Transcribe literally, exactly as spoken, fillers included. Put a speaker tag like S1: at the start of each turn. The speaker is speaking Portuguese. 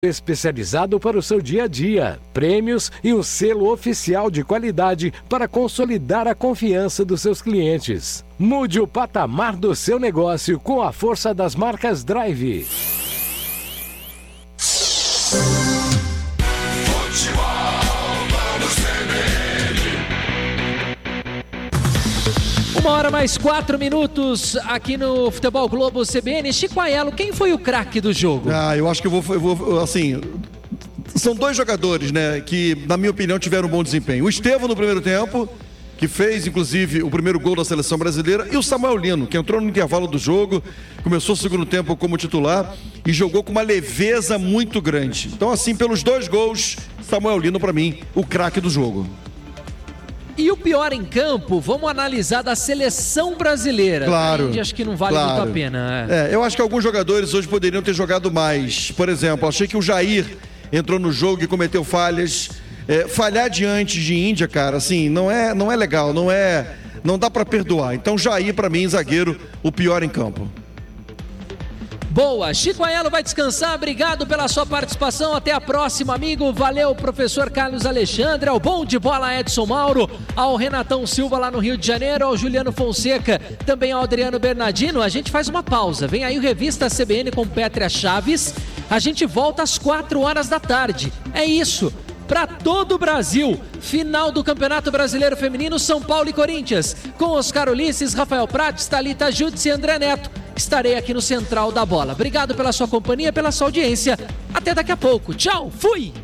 S1: especializado para o seu dia a dia, prêmios e um selo oficial de qualidade para consolidar a confiança dos seus clientes. Mude o patamar do seu negócio com a força das marcas Drive.
S2: Uma hora mais quatro minutos aqui no Futebol Globo C B N. Chico Aiello, quem foi o craque do jogo?
S3: Ah, eu acho que eu vou, eu vou, assim, são dois jogadores, né, que, na minha opinião, tiveram um bom desempenho. O Estevão no primeiro tempo, que fez, inclusive, o primeiro gol da seleção brasileira, e o Samuel Lino, que entrou no intervalo do jogo, começou o segundo tempo como titular e jogou com uma leveza muito grande. Então, assim, pelos dois gols, Samuel Lino, para mim, o craque do jogo.
S2: E o pior em campo, vamos analisar da seleção brasileira.
S3: Claro.
S2: Aí, acho que não vale
S3: claro.
S2: muito a pena.
S3: É. É, eu acho que alguns jogadores hoje poderiam ter jogado mais. Por exemplo, achei que o Jair entrou no jogo e cometeu falhas. É, falhar diante de Índia, cara, assim, não é, não é legal, não é, não dá pra perdoar. Então, Jair, pra mim, zagueiro, o pior em campo.
S2: Boa, Chico Aiello vai descansar, obrigado pela sua participação, até a próxima, amigo, valeu, professor Carlos Alexandre, ao bom de bola Edson Mauro, ao Renatão Silva lá no Rio de Janeiro, ao Juliano Fonseca, também ao Adriano Bernardino. A gente faz uma pausa, vem aí o Revista C B N com Pétria Chaves, a gente volta às quatro horas da tarde, é isso. Para todo o Brasil, final do Campeonato Brasileiro Feminino, São Paulo e Corinthians, com Oscar Ulisses, Rafael Prates, Thalita Júdice e André Neto. Estarei aqui no Central da Bola. Obrigado pela sua companhia, pela sua audiência. Até daqui a pouco. Tchau, fui!